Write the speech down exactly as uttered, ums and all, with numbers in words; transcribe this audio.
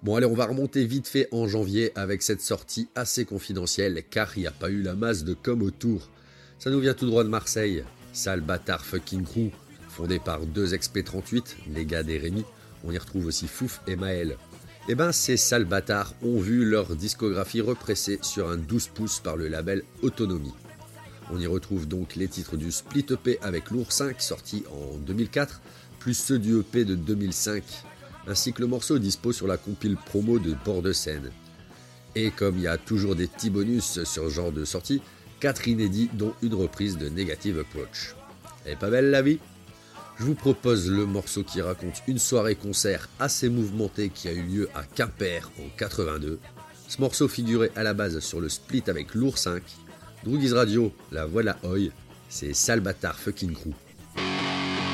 Bon allez, on va remonter vite fait en janvier avec cette sortie assez confidentielle car il n'y a pas eu la masse de com autour. Ça nous vient tout droit de Marseille, Sale Bâtard Fucking Crew, fondé par deux ex P trente-huit, les gars des Rémi, on y retrouve aussi Fouf et Maël. Et ben ces sales bâtards ont vu leur discographie repressée sur un douze pouces par le label Autonomie. On y retrouve donc les titres du split E P avec Lourd cinq sorti en deux mille quatre, plus ceux du E P de deux mille cinq, ainsi que le morceau dispo sur la compile promo de Port de Seine. Et comme il y a toujours des petits bonus sur ce genre de sortie, quatre inédits dont une reprise de Negative Approach. Elle est pas belle la vie ? Je vous propose le morceau qui raconte une soirée concert assez mouvementée qui a eu lieu à Quimper en quatre-vingt-deux. Ce morceau figurait à la base sur le split avec Lourd cinq. Droogies Radio, la voix de la Oi, c'est Sale Bâtard Fucking Crew.